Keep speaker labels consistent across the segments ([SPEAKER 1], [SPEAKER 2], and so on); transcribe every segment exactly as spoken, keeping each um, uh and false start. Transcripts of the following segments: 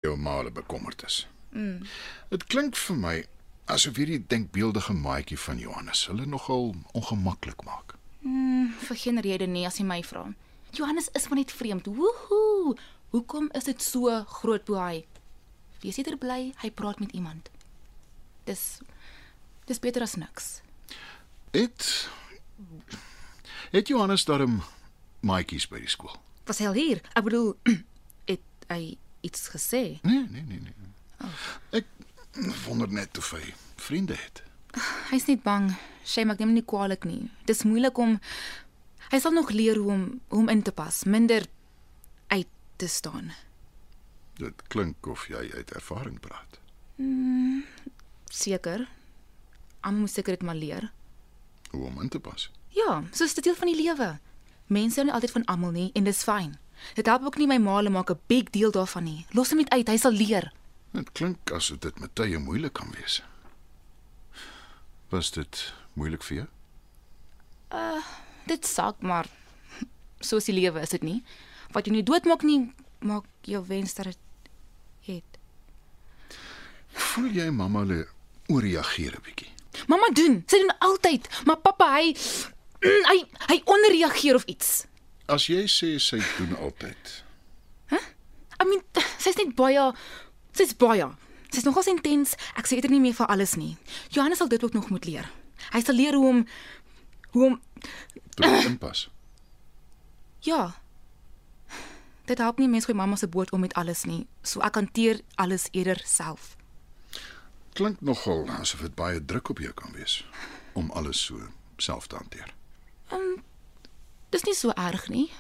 [SPEAKER 1] jou ma hulle bekommerd is. Mm. Dit klink vir my asof hierdie denkbeeldige maatjie van Johannes hulle nogal ongemaklik maak.
[SPEAKER 2] Mm, vir geen rede nie as jy my vra. Johannes is van net vreemd. Woehoe! Hoekom is dit so groot boei? Wees eerder bly hy praat met iemand. Dis dis beter as niks.
[SPEAKER 1] Het het Johannes daarom maatjies by die skool?
[SPEAKER 2] Was hy al hier? Ek bedoel, het hy iets gesê?
[SPEAKER 1] Nee, nee, nee, nee. Oh. Ek wonder net of hy vriende het.
[SPEAKER 2] Hy's net bang. Shame, ek neem nie kwaadlik nie. Dis moeilik om hy sal nog leer hoe om hoe om in te pas, minder uit te staan.
[SPEAKER 1] Dit klink of jy uit ervaring praat.
[SPEAKER 2] Mm, seker. Almal moet seker dit maar leer.
[SPEAKER 1] Hoe om in te pas?
[SPEAKER 2] Ja, soos dit deel van die lewe. Mense hou nie altyd van almal nie en dis fyn. Dit help ook nie my ma maak 'n big deal daarvan nie. Los hom net uit, hy sal leer.
[SPEAKER 1] Dit klink asof dit met tye moeilik kan wees. Was dit moeilik vir jou?
[SPEAKER 2] Uh, dit sak maar soos die lewe is dit nie. Wat jy nie doodmaak nie, maak jou wens dat dit het.
[SPEAKER 1] Voel jy mamma hulle ooreageer 'n bietjie?
[SPEAKER 2] Mamma doen, sy doen altyd, maar pappa hy hy hy onderreageer of iets.
[SPEAKER 1] As jy sê sy doen altyd.
[SPEAKER 2] Hæ? Huh? I mean, sy's net baie sy's baie. Sy's nogals intens. Ek sê dit nie meer vir alles nie. Johannes sal dit ook nog moet leer. Hy sal leer hoe om hoe om
[SPEAKER 1] te inpas.
[SPEAKER 2] Ja. Dit help nie mens gooi mamma se boot om met alles nie. So ek hanteer alles eerder self.
[SPEAKER 1] Klink nogal asof dit baie druk op jou kan wees om alles so self te hanteer.
[SPEAKER 2] Um, dis nie so erg nie.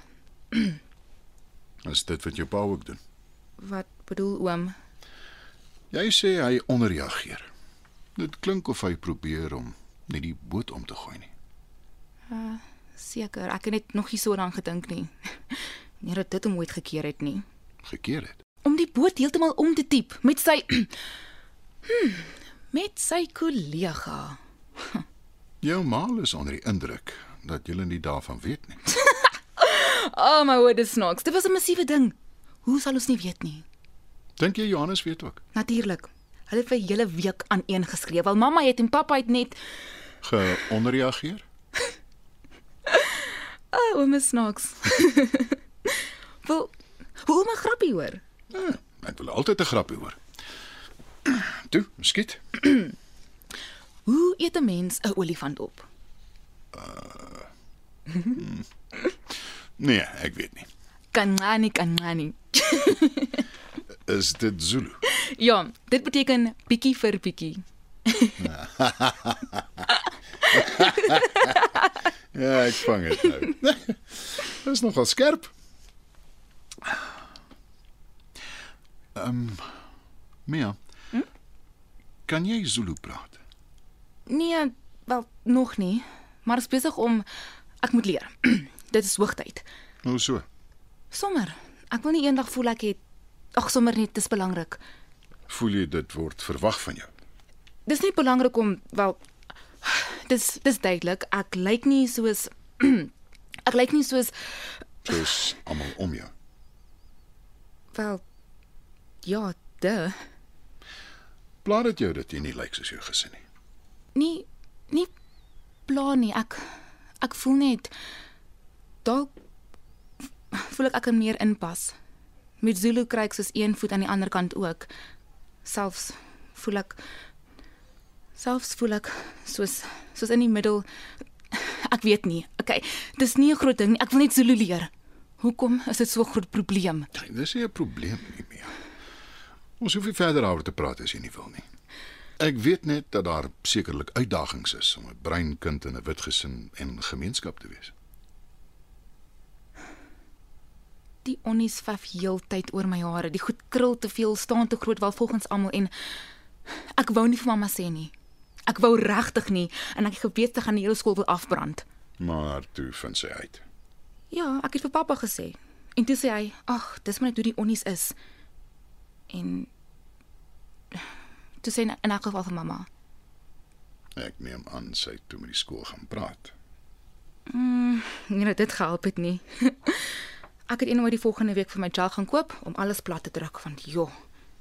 [SPEAKER 1] Is dit wat jou pa ook doen?
[SPEAKER 2] Wat bedoel oom?
[SPEAKER 1] Jy sê hy onderreageer. Dit klink of hy probeer om net die boot om te gooi nie.
[SPEAKER 2] Uh, seker, ek het net nog nie so daaraan gedink nie. Nie dat dit hom ooit gekeer het nie.
[SPEAKER 1] Gekeer het?
[SPEAKER 2] Om die boot heeltemal om te diep met sy hmm, met sy kollega.
[SPEAKER 1] Jou ma is onder die indruk dat jy nie daarvan weet nie.
[SPEAKER 2] Oh my word, dis snaaks. Dit was 'n massiewe ding. Hoe sal ons nie weet nie?
[SPEAKER 1] Dink jy Johannes weet ook?
[SPEAKER 2] Natuurlik. Hulle het vir 'n hele week aan een geskreeu. Wel mamma het en pappa het net
[SPEAKER 1] geonderreageer.
[SPEAKER 2] Oh, oom is snaaks. Wel, hoe om 'n grappie hoor?
[SPEAKER 1] Ja, ek wil altyd 'n grappie hoor. Toe, skiet.
[SPEAKER 2] Hoe eet 'n mens 'n olifant op?
[SPEAKER 1] Uh, hmm. Nee, ek weet nie.
[SPEAKER 2] Kancane, kancane.
[SPEAKER 1] Is dit Zulu?
[SPEAKER 2] Ja, dit beteken bietjie vir bietjie.
[SPEAKER 1] Ja, ek vang dit nou. Dit is nogal skerp. Ehm, um, Mia, hm? Kan jy Zulu praat?
[SPEAKER 2] Nee, wel nog nie, maar ek is besig om ek moet leer. Dit is hoogtyd.
[SPEAKER 1] Hoe so?
[SPEAKER 2] Sommer. Ek wil nie eendag voel ek het ag sommer net dis belangrik.
[SPEAKER 1] Voel jy dit word verwag van jou?
[SPEAKER 2] Dis nie belangrik om wel dis dis duidelik ek lyk nie soos ek lyk nie soos
[SPEAKER 1] soos almal om jou.
[SPEAKER 2] Wel ja, de.
[SPEAKER 1] Pla dit jou dat jy nie lyk soos jou gesin nie.
[SPEAKER 2] Nie nie pla nie. Ek ek voel net dalk voel ek ek kan meer inpas. Met Zulu kry ek soos een voet aan die ander kant ook. Selfs voel ek selfs voel ek soos soos in die middel. Ek weet nie. Okay, dis nie 'n groot ding nie. Ek wil net Zulu leer. Hoekom is dit so 'n groot probleem?
[SPEAKER 1] Nee, dis nie 'n probleem nie meer. Ons hoef nie verder daaroor te praat as jy nie wil nie. Ek weet net dat daar sekerlik uitdagings is om 'n bruin kind in 'n wit gesin en gemeenskap te wees.
[SPEAKER 2] Die onnies vaf heeltyd oor my hare. Die goed krul te veel, staan te groot wel volgens almal en ek wou nie vir mamma sê nie. Ek wou regtig nie en ek het geweet te gaan die hele skool wil afbrand.
[SPEAKER 1] Maar toe vind sy uit.
[SPEAKER 2] Ja, ek het vir pappa gesê. En toe sê hy, "Ag, dis maar net hoe die onnies is." En toe sê hy in elk geval vir mamma.
[SPEAKER 1] Ek neem aan sy het toe met die skool gaan praat.
[SPEAKER 2] Mm, nee, dit gehelp het nie. Ek het eendag die volgende week vir my gel gaan koop om alles plat te druk want joh.